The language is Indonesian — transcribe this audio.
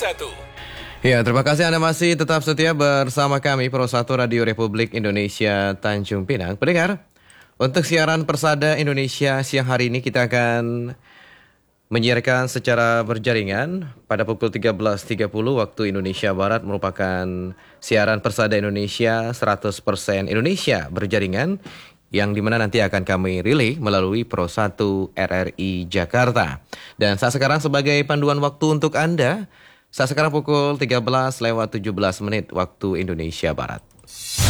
1. Ya, terima kasih Anda masih tetap setia bersama kami Pro 1 Radio Republik Indonesia Tanjung Pinang. Pendengar, untuk siaran Persada Indonesia siang hari ini kita akan menyiarkan secara berjaringan pada pukul 13.30 waktu Indonesia Barat, merupakan siaran Persada Indonesia 100% Indonesia berjaringan yang dimana nanti akan kami relay melalui Pro 1 RRI Jakarta. Dan saat sekarang sebagai panduan waktu untuk Anda, saat sekarang pukul 13:17 waktu Indonesia Barat.